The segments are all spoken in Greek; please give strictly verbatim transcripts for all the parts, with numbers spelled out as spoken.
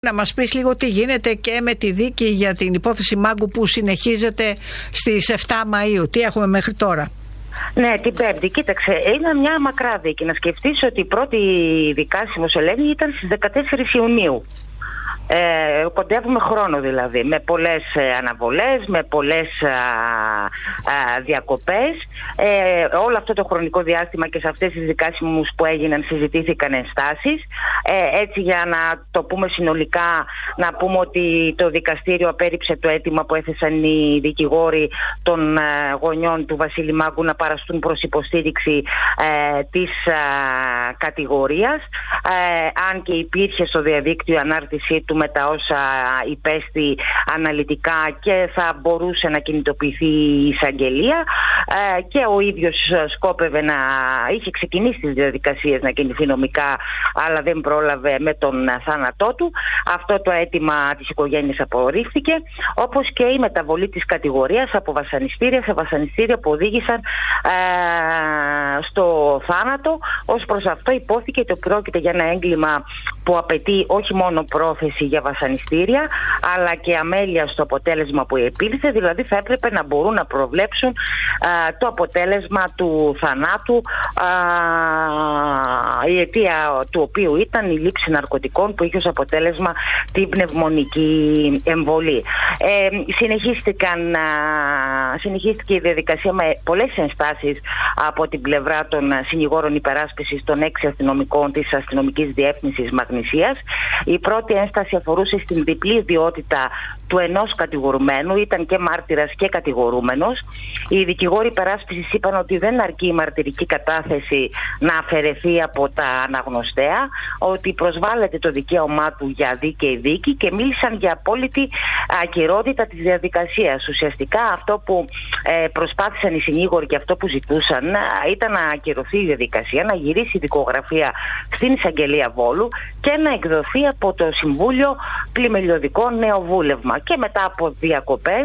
Να μας πεις λίγο τι γίνεται και με τη δίκη για την υπόθεση Μάγκου που συνεχίζεται στις εφτά Μαΐου. Τι έχουμε μέχρι τώρα? Ναι, την Πέμπτη. Κοίταξε, είναι μια μακρά δίκη. Να σκεφτείς ότι η πρώτη δικάσιμος Ελένη ήταν στις δεκατέσσερις Ιουνίου. Ε, κοντεύουμε χρόνο δηλαδή, με πολλές ε, αναβολές, με πολλές α, α, διακοπές. Ε, όλο αυτό το χρονικό διάστημα και σε αυτές τις δικάσιμους που έγιναν συζητήθηκαν ενστάσεις. Ε, έτσι, για να το πούμε συνολικά, να πούμε ότι το δικαστήριο απέρριψε το αίτημα που έθεσαν οι δικηγόροι των ε, γονιών του Βασίλη Μάγκου να παραστούν προς υποστήριξη ε, της ε, κατηγορίας. Ε, αν και υπήρχε στο διαδίκτυο ανάρτησή του με τα όσα υπέστη αναλυτικά και θα μπορούσε να κινητοποιηθεί η εισαγγελία, ε, και ο ίδιος σκόπευε να είχε ξεκινήσει τις διαδικασίες να κινηθεί νομικά, αλλά δεν πρόλαβε με τον θάνατό του. Αυτό το αίτημα της οικογένειας απορρίφθηκε, όπως και η μεταβολή της κατηγορίας από βασανιστήρια σε βασανιστήρια που οδήγησαν ε, στο θάνατο. Ως προς αυτό υπόθηκε ότι πρόκειται για ένα έγκλημα που απαιτεί όχι μόνο πρόθεση για βασανιστήρια, αλλά και αμέλεια στο αποτέλεσμα που επήλθε. Δηλαδή θα έπρεπε να μπορούν να προβλέψουν α, το αποτέλεσμα του θανάτου, α, η αιτία του οποίου ήταν η λήψη ναρκωτικών που είχε ως αποτέλεσμα την πνευμονική εμβολή. Ε, συνεχίστηκαν, α, συνεχίστηκε η διαδικασία με πολλές ενστάσεις από την πλευρά των συνηγόρων υπεράσπισης των έξι αστυνομικών της αστυνομικής διεύθυνσης Μαγνησίας. Η πρώτη ένσταση αφορούσε στην διπλή ιδιότητα του ενός κατηγορουμένου, ήταν και μάρτυρας και κατηγορούμενος. Οι δικηγόροι υπεράσπισης είπαν ότι δεν αρκεί η μαρτυρική κατάθεση να αφαιρεθεί από τα αναγνωστέα, ότι προσβάλλεται το δικαίωμά του για δίκαιη δίκη, και μίλησαν για απόλυτη ακυρότητα της διαδικασίας. Ουσιαστικά αυτό που ε, προσπάθησαν οι συνήγοροι και αυτό που ζητούσαν ήταν να ακυρωθεί η διαδικασία, να γυρίσει η δικογραφία στην εισαγγελία Βόλου και να εκδοθεί από το Συμβούλιο Πλημελιωδικό νέο βούλευμα. Και μετά από διακοπές,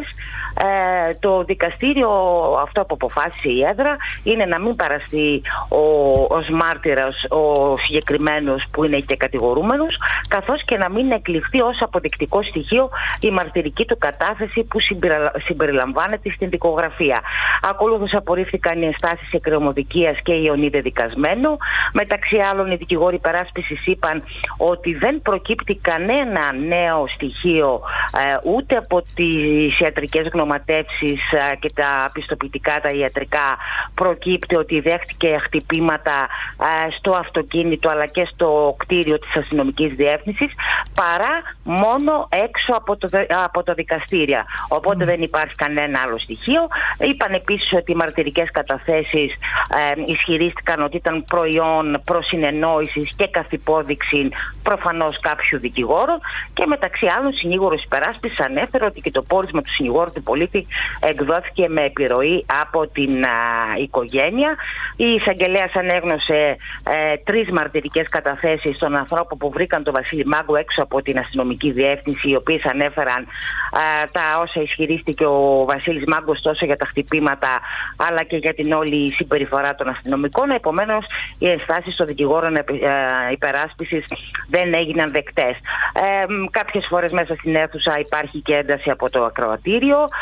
ε, το δικαστήριο αυτό που αποφάσισε η έδρα είναι να μην παραστεί ο, ως μάρτυρας ο συγκεκριμένος που είναι και κατηγορούμενος, καθώς και να μην εκλειφθεί ως αποδεικτικό στοιχείο η μαρτυρική του κατάθεση που συμπεριλαμβάνεται στην δικογραφία. Ακολούθως απορρίφθηκαν οι ενστάσεις εκκρεμωδικίας και ιονίδε δικασμένο. Μεταξύ άλλων, οι δικηγόροι υπεράσπισης είπαν ότι δεν προκύπτει κανένα νέο στοιχείο ε, ούτε από τις ιατρικές γνωματεύσεις ε, και τα πιστοποιητικά τα ιατρικά προκύπτει ότι δέχτηκε χτυπήματα ε, στο αυτοκίνητο αλλά και στο κτίριο της αστυνομικής διεύθυνσης, παρά μόνο έξω από το, από το δικαστήρια. Οπότε mm. δεν υπάρχει κανένα άλλο στοιχείο. Είπαν επίσης ότι οι μαρτυρικές καταθέσεις ε, ισχυρίστηκαν ότι ήταν προϊόν προσυνεννόησης και καθ' υπόδειξη προφανώς κάποιου δικηγόρου, και μεταξύ άλλων συνήγορος υπεράσπισης ανέφερε ότι και το πόρισμα του συνηγόρου του πολίτη εκδόθηκε με επιρροή από την α, οικογένεια. Η εισαγγελέας ανέγνωσε ε, τρεις μαρτυρικές καταθέσεις των ανθρώπων που βρήκαν τον Βασίλη Μάγκου έξω από την αστυνομική διεύθυνση, οι οποίες ανέφεραν ε, τα όσα ισχυρίστηκε ο Βασίλης Μάγκος τόσο για τα χτυπήματα αλλά και για την όλη συμπεριφορά των αστυνομικών. Επομένως, οι ενστάσεις των δικηγόρων ε, υπεράσπισης δεν έγιναν δεκτές. Ε, κάποιες φορές μέσα στην αίθουσα υπάρχει και ένταση από το ακροατήριο, α,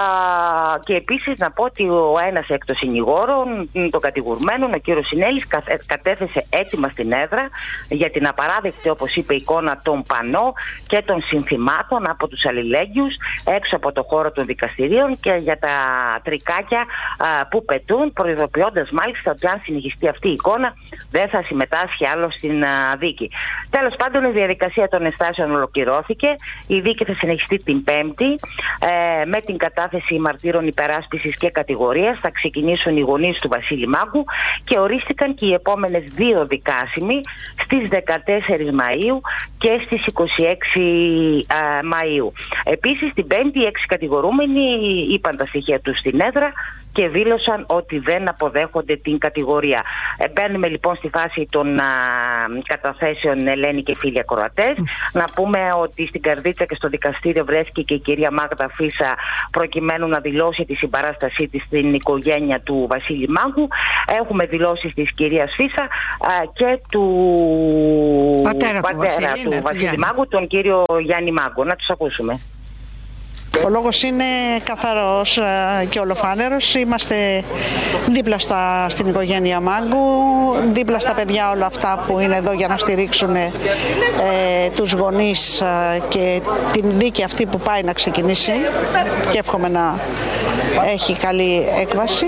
και επίσης να πω ότι ο ένας εκ των συνηγόρων, τον κατηγορουμένον, ο κύριος Συνέλης, κατέθεσε έτοιμα στην έδρα για την απαράδεκτη, όπως είπε, εικόνα των πανό και των συνθημάτων από τους αλληλέγγυους έξω από το χώρο των δικαστηρίων και για τα τρικάκια α, που πετούν, προειδοποιώντας μάλιστα ότι αν συνεχιστεί αυτή η εικόνα δεν θα συμμετάσχει άλλο στην α, δίκη. Τέλος πάντων, η διαδικασία των ενστάσεων ολοκληρώθηκε. Η δίκη θα συνεχιστεί την Πέμπτη ε, με την κατάθεση μαρτύρων υπεράσπισης και κατηγορίας. Θα ξεκινήσουν οι γονείς του Βασίλη Μάγκου και ορίστηκαν και οι επόμενες δύο δικάσιμοι στις δεκατέσσερις Μαΐου και στις είκοσι έξι Μαΐου. Επίσης την Πέμπτη οι έξι κατηγορούμενοι είπαν τα στοιχεία τους στην έδρα και δήλωσαν ότι δεν αποδέχονται την κατηγορία. Ε, μπαίνουμε λοιπόν στη φάση των α, καταθέσεων, Ελένη και φίλοι ακροατές. Mm. Να πούμε ότι στην καρδίτσα και στο δικαστήριο βρέθηκε και η κυρία Μάγδα Φίσα προκειμένου να δηλώσει τη συμπαράστασή της στην οικογένεια του Βασίλη Μάγκου. Έχουμε δηλώσεις της κυρίας Φίσα α, και του πατέρα, πατέρα του Βασίλη, του ναι, Βασίλη του Μάγκου, τον κύριο Γιάννη Μάγκο. Να τους ακούσουμε. Ο λόγος είναι καθαρός και ολοφάνερος. Είμαστε δίπλα στα, στην οικογένεια Μάγκου, δίπλα στα παιδιά όλα αυτά που είναι εδώ για να στηρίξουν ε, τους γονείς ε, και την δίκη αυτή που πάει να ξεκινήσει και εύχομαι να έχει καλή έκβαση.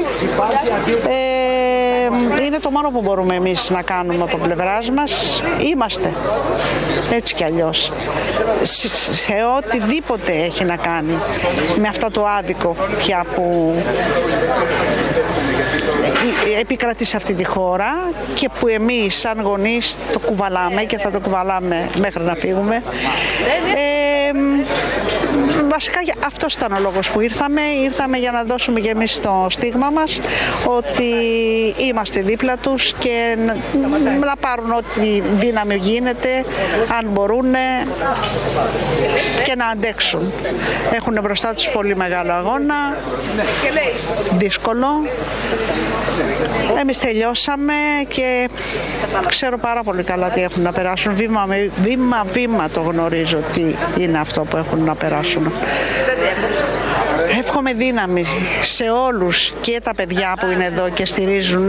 Ε, είναι το μόνο που μπορούμε εμείς να κάνουμε από πλευράς μας. Είμαστε έτσι κι αλλιώς σε, σε οτιδήποτε έχει να κάνει με αυτό το άδικο πια που επικρατεί σε αυτή τη χώρα και που εμείς σαν γονείς το κουβαλάμε και θα το κουβαλάμε μέχρι να φύγουμε. Ε, βασικά αυτός ήταν ο λόγος που ήρθαμε. Ήρθαμε για να δώσουμε και εμείς το στίγμα μας ότι είμαστε δίπλα τους και να, να πάρουν ό,τι δύναμη γίνεται, αν μπορούν, και να αντέξουν. Έχουν μπροστά τους πολύ μεγάλο αγώνα, δύσκολο. Εμείς τελειώσαμε και ξέρω πάρα πολύ καλά τι έχουν να περάσουν. Βήμα με βήμα, βήμα το γνωρίζω τι είναι αυτό που έχουν να περάσουν. Εύχομαι δύναμη σε όλους και τα παιδιά που είναι εδώ και στηρίζουν,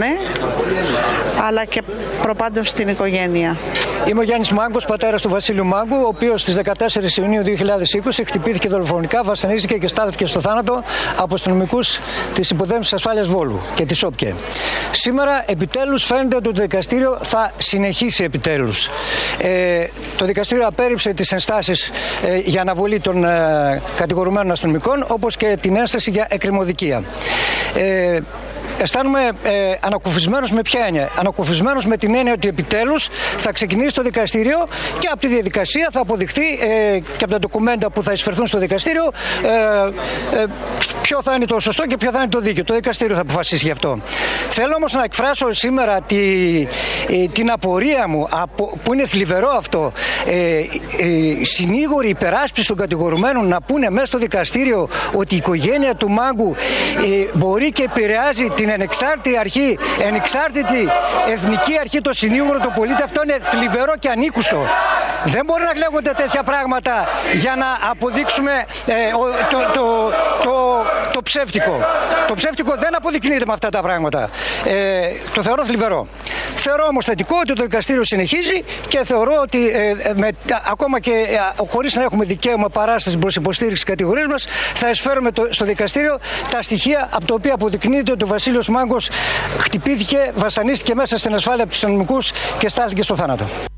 αλλά και προπάντως στην οικογένεια. Είμαι ο Γιάννης Μάγκος, πατέρας του Βασίλειου Μάγκου, ο οποίος στις δεκατέσσερις Ιουνίου δύο χιλιάδες είκοσι χτυπήθηκε δολοφονικά, βασανίστηκε και στάλθηκε στο θάνατο από αστυνομικούς της Υποδέμησης Ασφάλειας Βόλου και της ΟΠΚΕ. Σήμερα επιτέλους φαίνεται ότι το δικαστήριο θα συνεχίσει επιτέλους. Ε, το δικαστήριο απέρριψε τις ενστάσεις ε, για αναβολή των ε, κατηγορουμένων αστυνομικών, όπως και την ένσταση για εκκρημωδικία. Ε, Αισθάνομαι ε, ανακουφισμένος με ποια έννοια. Ανακουφισμένος με την έννοια ότι επιτέλους θα ξεκινήσει το δικαστήριο και από τη διαδικασία θα αποδειχθεί ε, και από τα ντοκουμέντα που θα εισφερθούν στο δικαστήριο ε, ε, ποιο θα είναι το σωστό και ποιο θα είναι το δίκαιο. Το δικαστήριο θα αποφασίσει γι' αυτό. Θέλω όμως να εκφράσω σήμερα τη, ε, την απορία μου, απο, που είναι θλιβερό αυτό. Ε, ε, συνήγοροι υπεράσπιση των κατηγορουμένων να πούνε μέσα στο δικαστήριο ότι η οικογένεια του Μάγκου ε, μπορεί και επηρεάζει την ανεξάρτητη αρχή, ανεξάρτητη εθνική αρχή, το συνήγορο του πολίτη. Αυτό είναι θλιβερό και ανήκουστο. Δεν μπορεί να λέγονται τέτοια πράγματα για να αποδείξουμε ε, το, το, το, το, το ψεύτικο. Το ψεύτικο δεν αποδεικνύεται με αυτά τα πράγματα. Ε, το θεωρώ θλιβερό. Θεωρώ όμως θετικό ότι το δικαστήριο συνεχίζει και θεωρώ ότι ε, με, ακόμα και ε, χωρίς να έχουμε δικαίωμα παράσταση προς υποστήριξη της κατηγορίας μας, θα εισφέρουμε το, στο δικαστήριο τα στοιχεία από τα οποία αποδεικνύεται ότι ο Βασίλειος Μάγκος χτυπήθηκε, βασανίστηκε μέσα στην ασφάλεια από τους αστυνομικούς και στάλθηκε στο θάνατο.